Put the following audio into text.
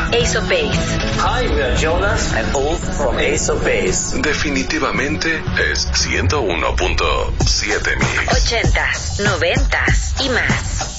Ace of Base. Hi, we are Jonas and Ulf from Ace of Base. Definitivamente es 101.7 Mix. 80s, 90s y más.